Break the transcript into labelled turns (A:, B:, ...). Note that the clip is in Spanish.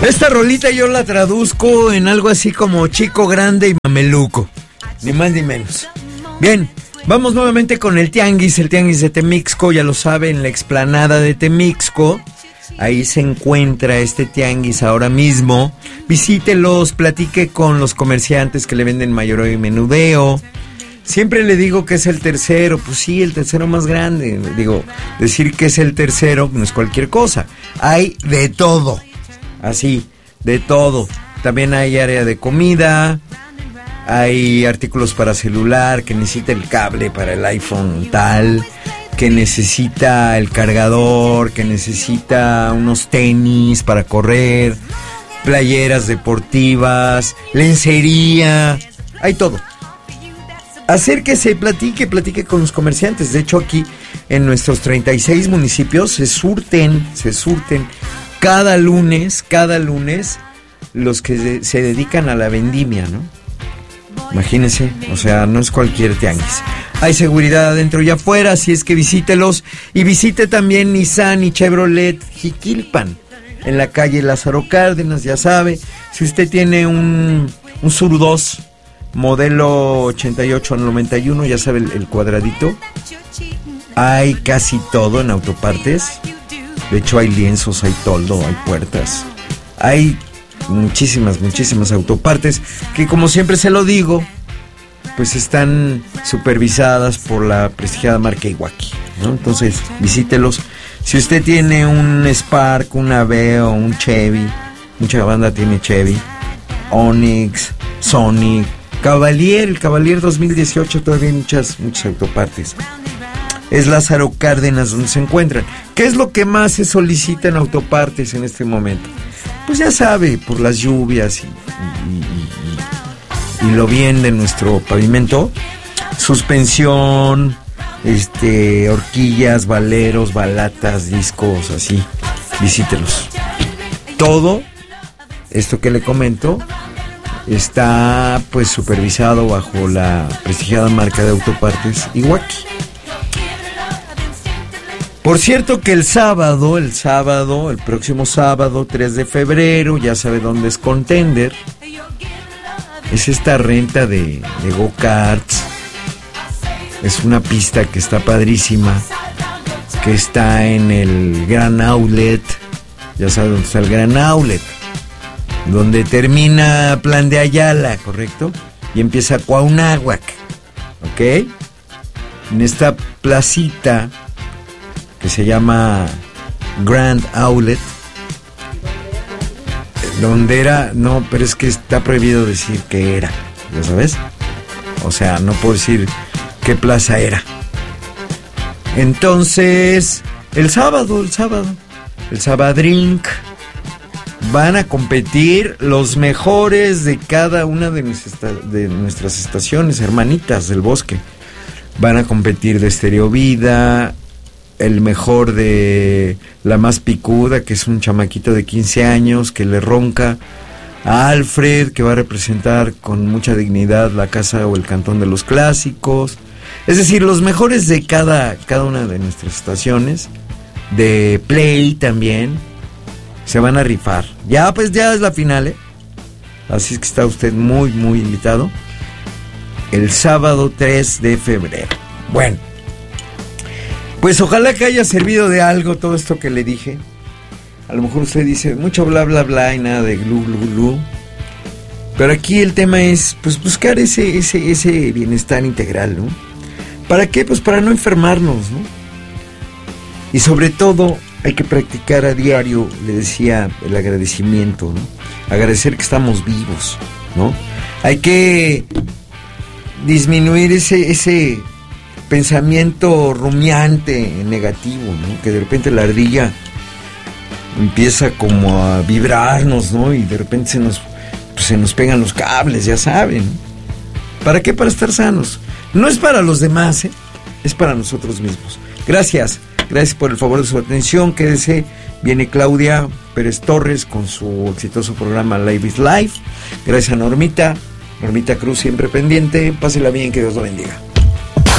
A: Esta rolita yo la traduzco en algo así como chico grande y mameluco, ni más ni menos. Bien, vamos nuevamente con el tianguis de Temixco, ya lo saben, la explanada de Temixco. Ahí se encuentra este tianguis ahora mismo. Visítelos, platique con los comerciantes que le venden mayoreo y menudeo. Siempre le digo que es el tercero, pues sí, el tercero más grande. Digo, decir que es el tercero no es cualquier cosa. Hay de todo, así, de todo. También hay área de comida, hay artículos para celular, que necesita el cable para el iPhone tal, que necesita el cargador, que necesita unos tenis para correr, playeras deportivas, lencería, hay todo. Acérquese, platique con los comerciantes. De hecho, aquí en nuestros 36 municipios se surten cada lunes los que se dedican a la vendimia, ¿no? Imagínense, o sea, no es cualquier tianguis. Hay seguridad adentro y afuera, así es que visítelos. Y visite también Nissan y Chevrolet Jiquilpan, en la calle Lázaro Cárdenas, ya sabe. Si usted tiene un Sur 2 modelo 88 al 91, ya sabe, el cuadradito. Hay casi todo en autopartes. De hecho, hay lienzos, hay toldo, hay puertas. Hay muchísimas autopartes que, como siempre se lo digo, pues están supervisadas por la prestigiada marca Iwaki, ¿no? Entonces, visítelos. Si usted tiene un Spark, un Aveo, un Chevy, mucha banda tiene Chevy, Onix, Sonic, el Cavalier 2018, todavía hay muchas autopartes. Es Lázaro Cárdenas donde se encuentran. ¿Qué es lo que más se solicita en autopartes en este momento? Pues ya sabe, por las lluvias y lo bien de nuestro pavimento, suspensión, horquillas, valeros, balatas, discos, así. Visítelos. Todo esto que le comento está pues supervisado bajo la prestigiada marca de autopartes Iwaki. Por cierto que el próximo sábado 3 de febrero, ya sabe dónde es Contender. Es esta renta de go-karts. Es una pista que está padrísima, que está en el Gran Outlet. Ya sabe dónde está el Gran Outlet, donde termina Plan de Ayala, ¿correcto? Y empieza Cuauhnáhuac, ¿ok? En esta placita que se llama Grand Outlet, donde era, no, pero es que está prohibido decir que era, ¿ya sabes? O sea, no puedo decir qué plaza era. Entonces, el Sabadrink, van a competir los mejores de cada una de nuestras estaciones hermanitas del bosque. Van a competir de Stereo Vida, el mejor de La Más Picuda, que es un chamaquito de 15 años que le ronca a Alfred, que va a representar con mucha dignidad la casa o el cantón de los clásicos. Es decir, los mejores de cada una de nuestras estaciones, de Play también, se van a rifar. Ya es la final, así es que está usted muy invitado el sábado 3 de febrero. Bueno, pues ojalá que haya servido de algo todo esto que le dije. A lo mejor usted dice mucho bla y nada de glu. Pero aquí el tema es pues buscar ese bienestar integral, ¿no? ¿Para qué? Pues para no enfermarnos, ¿no? Y sobre todo hay que practicar a diario, le decía, el agradecimiento, ¿no? Agradecer que estamos vivos, ¿no? Hay que disminuir ese pensamiento rumiante negativo, ¿no? Que de repente la ardilla empieza como a vibrarnos, ¿no? Y de repente se nos pegan los cables, ya saben. ¿Para qué? Para estar sanos. No es para los demás, es para nosotros mismos. Gracias por el favor de su atención. Quédese, viene Claudia Pérez Torres con su exitoso programa Live is Life. Gracias a Normita Cruz, siempre pendiente. Pásela bien, que Dios lo bendiga.